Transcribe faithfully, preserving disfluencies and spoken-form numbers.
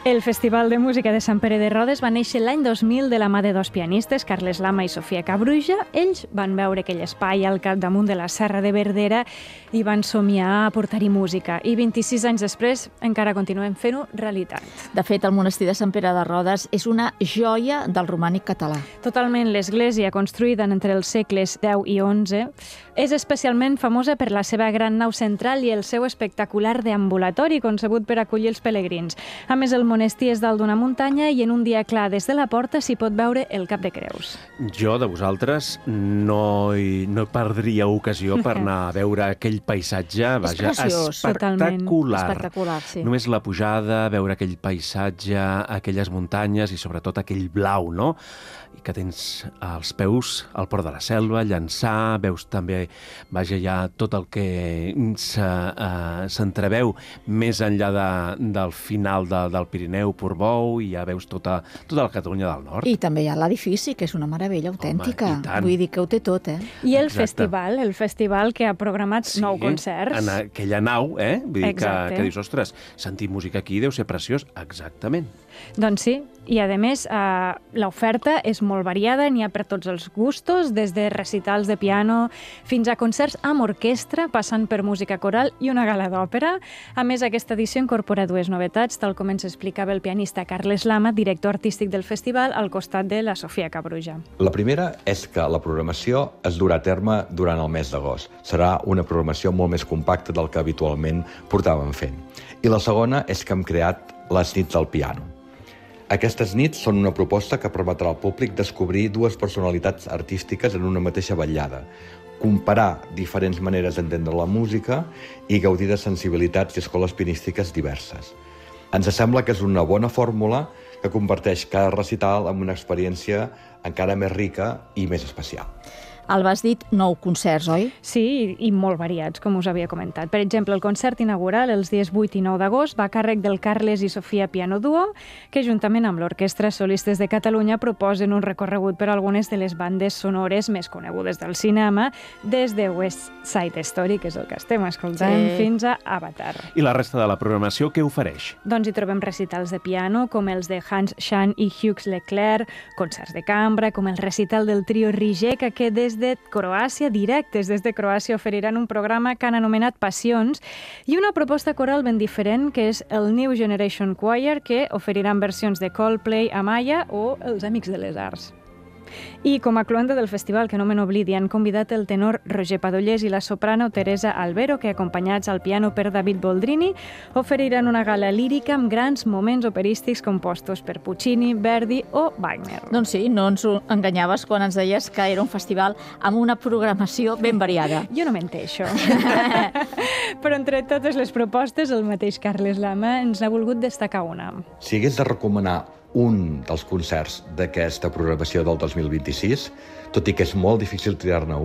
El Festival de Música de Sant Pere de Rodes va néixer l'any dos mil de la mà de dos pianistes, Carles Lama i Sofia Cabruja. Ells van veure aquell espai al capdamunt de la Serra de Verdera i van somiar a portar-hi música. I vint-i-sis anys després encara continuem fent-ho realitat. De fet, el monestir de Sant Pere de Rodes és una joia del romànic català. Totalment, l'església, construïda entre els segles deu i onze, és especialment famosa per la seva gran nau central i el seu espectacular deambulatori concebut per acollir els pelegrins. A més, el monestir és dalt d'una muntanya i en un dia clar des de la porta s'hi pot veure el Cap de Creus. Jo, de vosaltres, no hi, no perdria ocasió per anar a veure aquell paisatge. Vaja, és preciós. espectacular. Espectacular, sí. Només la pujada, veure aquell paisatge, aquelles muntanyes i sobretot aquell blau, no? I que tens als peus el Port de la Selva, Llançà, veus també, vaja, ja tot el que s'entreveu més enllà de, del final de, del Pirineu, Portbou, i ja veus tota, tota la Catalunya del Nord. I també hi ha l'edifici, que és una meravella autèntica. Home, i tant. Vull dir que ho té tot, eh? I el Exacte. festival, el festival que ha programat Sí, nou concerts. en aquella nau, eh? Vull dir que, Exacte. que dius, ostres, sentir música aquí deu ser preciós. Exactament. Doncs sí, i a més eh, l'oferta és molt variada, n'hi ha per tots els gustos, des de recitals de piano fins a concerts amb orquestra, passant per música coral i una gala d'òpera. A més, aquesta edició incorpora dues novetats, tal com ens explicava el pianista Carles Lama, director artístic del festival, al costat de la Sofia Cabruja. La primera és que la programació es durà a terme durant el mes d'agost. Serà una programació molt més compacta del que habitualment portàvem fent. I la segona és que hem creat les nits del piano. Aquestes nits són una proposta que permetrà al públic descobrir dues personalitats artístiques en una mateixa vetllada, comparar diferents maneres d'entendre la música i gaudir de sensibilitats i escoles pianístiques diverses. Ens sembla que és una bona fórmula que converteix cada recital en una experiència encara més rica i més especial. Alba, has dit nou concerts, oi? Sí, i molt variats, com us havia comentat. Per exemple, el concert inaugural els dies vuit i nou d'agost va a càrrec del Carles i Sofia Piano Duo, que juntament amb l'Orquestra Solistes de Catalunya proposen un recorregut per algunes de les bandes sonores més conegudes del cinema, des de West Side Story, que és el que estem escoltant, Sí. fins a Avatar. I la resta de la programació què ofereix? Doncs hi trobem recitals de piano, com els de Hans Schan i Hughes Leclerc, concerts de cambra, com el recital del trio Rijeka, que des de Croàcia, directes des de Croàcia, oferiran un programa que han anomenat Passions i una proposta coral ben diferent, que és el New Generation Choir, que oferiran versions de Coldplay, Amaya o els Amics de les Arts. I com a cloenda del festival, que no me n'oblidi, han convidat el tenor Roger Padollès i la soprano Teresa Albero, que, acompanyats al piano per David Boldrini, oferiran una gala lírica amb grans moments operístics compostos per Puccini, Verdi o Wagner. Doncs sí, no ens ho enganyaves quan ens deies que era un festival amb una programació ben variada. Jo no menteixo. Però entre totes les propostes, el mateix Carles Lama ens n'ha volgut destacar una. Si hagués de recomanar un dels concerts d'aquesta programació del dos mil vint-i-sis, tot i que és molt difícil triar-ne